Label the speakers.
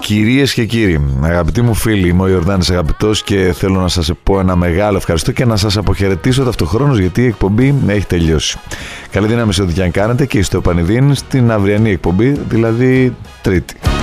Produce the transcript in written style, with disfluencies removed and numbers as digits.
Speaker 1: Κυρίες και κύριοι, αγαπητοί μου φίλοι, είμαι ο Ιορδάνης Αγαπητός και θέλω να σας πω ένα μεγάλο ευχαριστώ και να σας αποχαιρετήσω ταυτοχρόνως, γιατί η εκπομπή έχει τελειώσει. Καλή δύναμη σε ό,τι και αν κάνετε και στο επανειδήν στην αυριανή εκπομπή, δηλαδή Τρίτη.